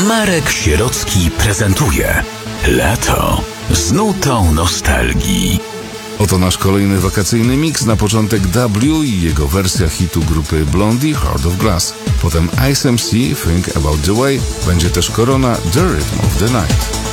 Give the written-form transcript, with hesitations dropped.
Marek Sierocki prezentuje Lato z nutą nostalgii. Oto nasz kolejny wakacyjny miks. Na początek W i jego wersja hitu grupy Blondie, Heart of Glass. Potem Ice MC, Think About the Way. Będzie też Korona, The Rhythm of the Night.